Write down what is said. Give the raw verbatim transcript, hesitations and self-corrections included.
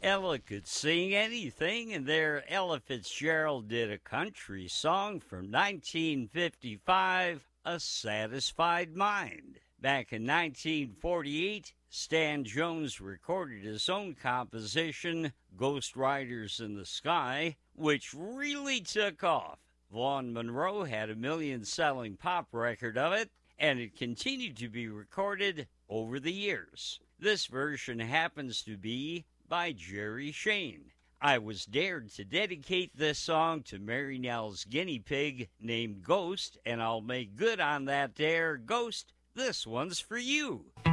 Ella could sing anything, and there Ella Fitzgerald did a country song from nineteen fifty-five, A Satisfied Mind. Back in nineteen forty-eight, Stan Jones recorded his own composition, Ghost Riders in the Sky, which really took off. Vaughn Monroe had a million-selling pop record of it, and it continued to be recorded over the years. This version happens to be by Jerry Shane. I was dared to dedicate this song to Mary Nell's guinea pig named Ghost, and I'll make good on that dare. Ghost, this one's for you.